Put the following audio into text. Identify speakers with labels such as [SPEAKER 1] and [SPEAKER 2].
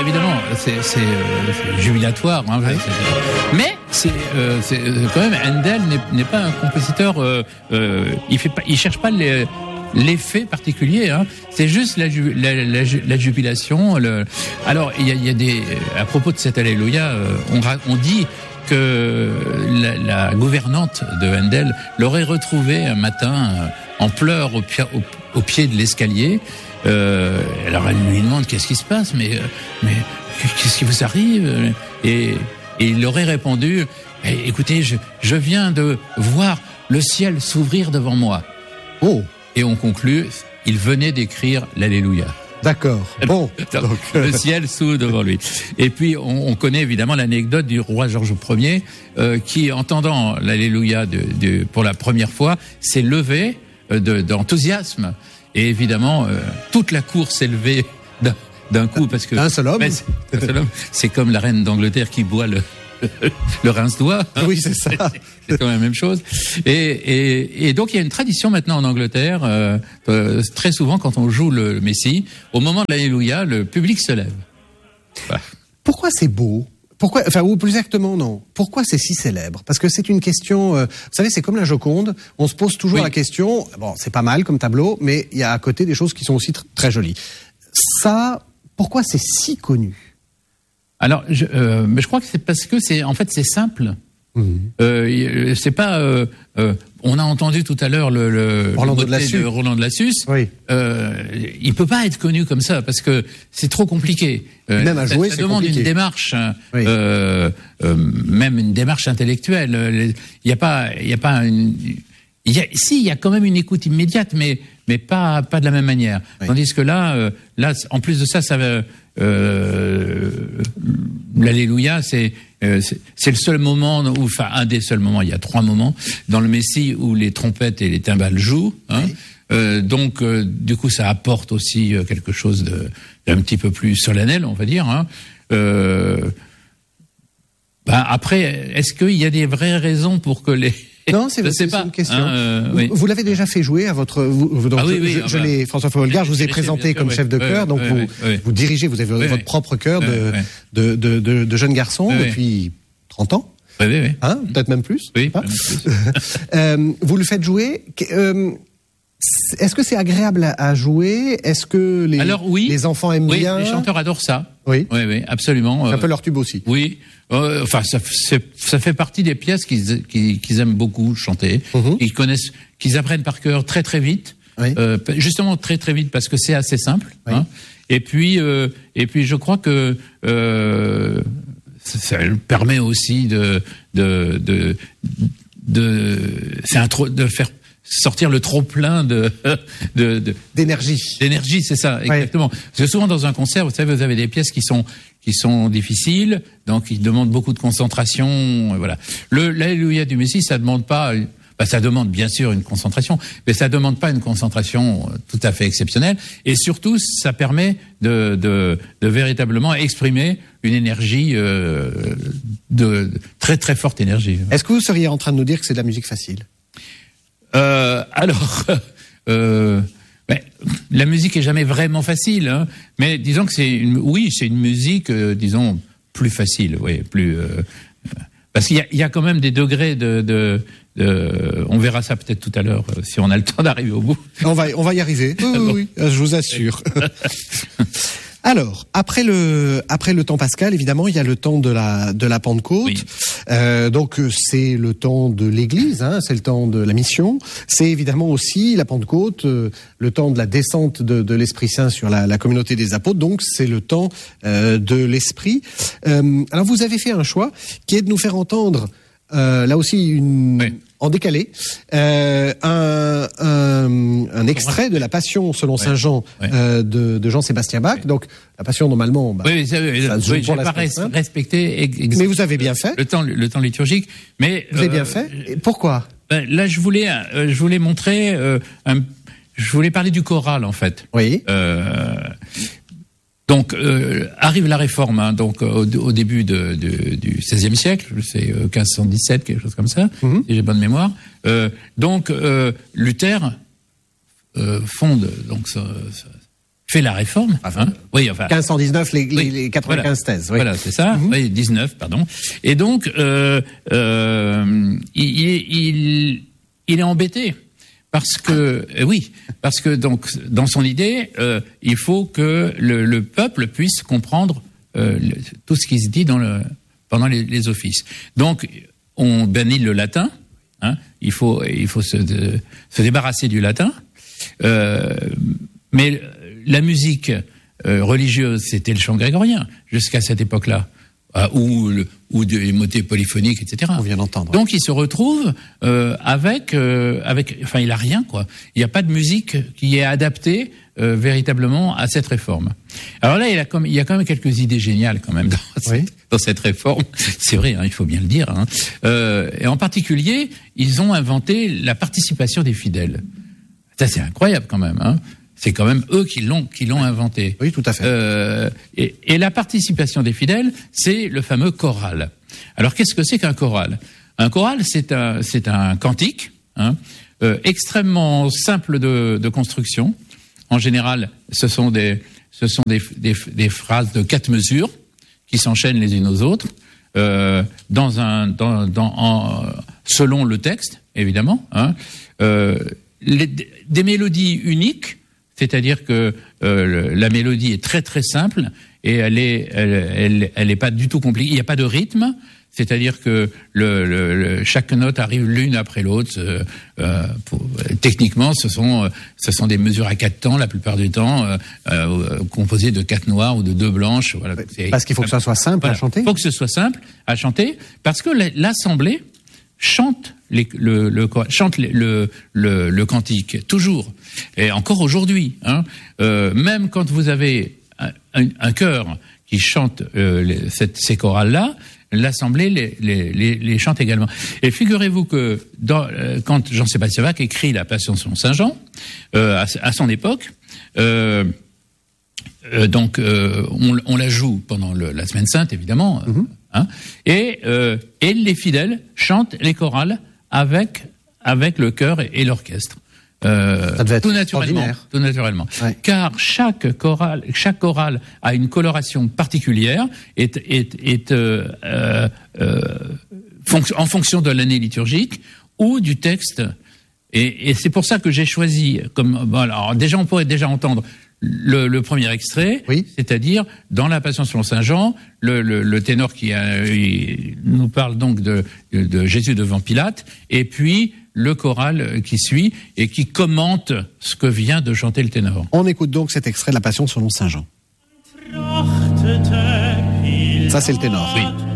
[SPEAKER 1] évidemment, c'est jubilatoire, hein,
[SPEAKER 2] oui.
[SPEAKER 1] Mais c'est quand même, Handel n'est pas un compositeur. Il cherche pas l'effet particulier, hein. C'est juste la jubilation. Alors il y a des, à propos de cet Alléluia, on dit que la gouvernante de Handel l'aurait retrouvé un matin en pleurs au pied de l'escalier. Alors elle lui demande qu'est-ce qui se passe, mais qu'est-ce qui vous arrive, et il aurait répondu, écoutez, je viens de voir le ciel s'ouvrir devant moi.
[SPEAKER 2] Oh.
[SPEAKER 1] Et on conclut, il venait d'écrire l'Alléluia.
[SPEAKER 2] D'accord. Bon.
[SPEAKER 1] Donc, le ciel s'ouvre devant lui. Et puis, on connaît évidemment l'anecdote du roi Georges Ier, qui, entendant l'Alléluia pour la première fois, s'est levé d'enthousiasme. Et évidemment, toute la cour s'est levée d'un coup, parce que...
[SPEAKER 2] Un seul homme.
[SPEAKER 1] C'est comme la reine d'Angleterre qui boit le rince-doigt.
[SPEAKER 2] Oui, c'est ça.
[SPEAKER 1] C'est quand même la même chose. Et donc, il y a une tradition maintenant en Angleterre, très souvent, quand on joue le Messie, au moment de l'Alléluia, le public se lève. Voilà.
[SPEAKER 2] Pourquoi c'est beau ? Pourquoi, enfin, ou plus exactement, non. Pourquoi c'est si célèbre ? Parce que c'est une question, vous savez, c'est comme la Joconde. On se pose toujours la question, bon, c'est pas mal comme tableau, mais il y a à côté des choses qui sont aussi très jolies. Ça, pourquoi c'est si connu ?
[SPEAKER 1] Alors, mais je crois que c'est parce que c'est simple. C'est pas. On a entendu tout à l'heure le
[SPEAKER 2] Rolando
[SPEAKER 1] de Lassus.
[SPEAKER 2] Oui.
[SPEAKER 1] Il peut pas être connu comme ça parce que c'est trop compliqué.
[SPEAKER 2] Même à jouer,
[SPEAKER 1] ça
[SPEAKER 2] c'est
[SPEAKER 1] demande
[SPEAKER 2] compliqué.
[SPEAKER 1] une démarche,
[SPEAKER 2] oui.
[SPEAKER 1] Même une démarche intellectuelle. Il y a pas une. Il y a quand même une écoute immédiate, mais pas de la même manière. Oui. Tandis que là, en plus de ça, l'Alléluia, c'est le seul moment enfin un des seuls moments. Il y a 3 moments dans le Messie où les trompettes et les cymbales jouent. Hein. Oui. Donc, du coup, ça apporte aussi quelque chose d'un petit peu plus solennel, on va dire. Hein. Après, est-ce qu'il y a des vraies raisons pour que les
[SPEAKER 2] Non, c'est une question.
[SPEAKER 1] Oui.
[SPEAKER 2] Vous l'avez déjà fait jouer à votre. François Folgard, je vous ai présenté comme chef de chœur, donc vous dirigez, vous avez votre propre chœur de jeunes garçons depuis 30 ans.
[SPEAKER 1] Oui.
[SPEAKER 2] Hein, peut-être même plus.
[SPEAKER 1] Oui.
[SPEAKER 2] Vous le faites jouer. Est-ce que c'est agréable à jouer ? Est-ce que les enfants aiment bien ?
[SPEAKER 1] Les chanteurs adorent ça.
[SPEAKER 2] Oui,
[SPEAKER 1] absolument.
[SPEAKER 2] C'est un peu leur tube aussi.
[SPEAKER 1] Oui. Enfin, ça fait partie des pièces qu'ils aiment beaucoup chanter. Qu'ils apprennent par cœur très très vite. Oui. Justement très très vite parce que c'est assez simple. Oui. Hein. Et puis je crois que ça permet aussi de faire sortir le trop plein
[SPEAKER 2] d'énergie.
[SPEAKER 1] D'énergie, c'est ça, exactement. Oui. Parce que souvent dans un concert, vous savez, vous avez des pièces qui sont difficiles, donc qui demandent beaucoup de concentration. Voilà. L'Alléluia du Messie, ça demande pas. Ça demande bien sûr une concentration, mais ça demande pas une concentration tout à fait exceptionnelle. Et surtout, ça permet de véritablement exprimer une énergie, de très très forte énergie.
[SPEAKER 2] Est-ce que vous seriez en train de nous dire que c'est de la musique facile ?
[SPEAKER 1] La musique est jamais vraiment facile, hein, mais disons que c'est une musique, disons, plus facile, parce qu'il y a quand même des degrés on verra ça peut-être tout à l'heure si on a le temps d'arriver au bout.
[SPEAKER 2] On va y arriver. Oui, je vous assure. Alors, après le temps pascal, évidemment, il y a le temps de la Pentecôte. Oui. Donc, c'est le temps de l'Église, hein, c'est le temps de la mission. C'est évidemment aussi la Pentecôte, le temps de la descente de l'Esprit Saint sur la communauté des apôtres. Donc, c'est le temps de l'Esprit. Alors, vous avez fait un choix qui est de nous faire entendre là aussi en décalé, un extrait de la Passion selon Saint Jean de Jean-Sébastien Bach. Donc la Passion normalement,
[SPEAKER 1] j'ai pas respecté.
[SPEAKER 2] Mais vous avez bien fait
[SPEAKER 1] le temps liturgique. Mais
[SPEAKER 2] vous avez bien fait. Et pourquoi
[SPEAKER 1] là, je voulais montrer, je voulais parler du choral en fait.
[SPEAKER 2] Oui.
[SPEAKER 1] Donc arrive la Réforme, hein, donc au début du XVIe siècle, c'est 1517, quelque chose comme ça, si j'ai bonne mémoire. Donc Luther fonde donc fait la réforme. Oui, enfin
[SPEAKER 2] 1519, les 95 thèses. Oui.
[SPEAKER 1] Voilà, c'est ça. Oui, 19, pardon. Et donc, il est embêté. Parce que donc dans son idée, il faut que le peuple puisse comprendre tout ce qui se dit pendant les offices. Donc on bannit le latin. Il faut se débarrasser du latin. Mais la musique religieuse, c'était le chant grégorien jusqu'à cette époque-là. Ou des motets polyphoniques, etc.
[SPEAKER 2] On vient d'entendre.
[SPEAKER 1] Donc il se retrouve avec, enfin il a rien quoi. Il n'y a pas de musique qui est adaptée véritablement à cette réforme. Alors là il y a quand même quelques idées géniales quand même dans cette réforme. C'est vrai, il faut bien le dire. Et en particulier, ils ont inventé la participation des fidèles. Ça c'est incroyable quand même. C'est quand même eux qui l'ont inventé.
[SPEAKER 2] Oui, tout à fait.
[SPEAKER 1] Et la participation des fidèles, c'est le fameux choral. Alors, qu'est-ce que c'est qu'un choral ? Un choral, c'est un cantique, extrêmement simple de construction. En général, ce sont des phrases de 4 mesures qui s'enchaînent les unes aux autres, selon le texte, évidemment. Des mélodies uniques. C'est-à-dire que la mélodie est très très simple et elle est pas du tout compliquée. Il n'y a pas de rythme, c'est-à-dire que chaque note arrive l'une après l'autre. Techniquement, ce sont des mesures à 4 temps la plupart du temps, composées de 4 noires ou de 2 blanches. Voilà.
[SPEAKER 2] Parce qu'il faut que ça soit simple à chanter.
[SPEAKER 1] Il faut que ce soit simple à chanter parce que l'assemblée chante le cantique toujours et encore aujourd'hui. Même quand vous avez un chœur qui chante ces chorales-là, l'assemblée les chante également. Et figurez-vous que quand Jean-Sébastien Bach écrit la Passion selon saint Jean à son époque, donc on la joue pendant la Semaine Sainte évidemment. Et les fidèles chantent les chorales avec le chœur et l'orchestre.
[SPEAKER 2] Tout
[SPEAKER 1] naturellement.
[SPEAKER 2] Ouais.
[SPEAKER 1] Car chaque chorale a une coloration particulière, en fonction de l'année liturgique ou du texte. Et c'est pour ça que j'ai choisi alors déjà on pourrait déjà entendre le premier extrait,
[SPEAKER 2] oui.
[SPEAKER 1] C'est-à-dire dans la Passion selon saint Jean, le ténor il nous parle donc de Jésus devant Pilate, et puis le choral qui suit et qui commente ce que vient de chanter le ténor.
[SPEAKER 2] On écoute donc cet extrait de la Passion selon saint Jean. Ça c'est le ténor.
[SPEAKER 1] Oui.